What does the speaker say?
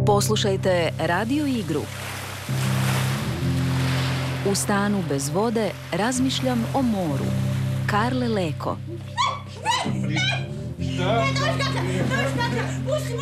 Poslušajte radio igru. U stanu bez vode razmišljam o moru. Karle Leko.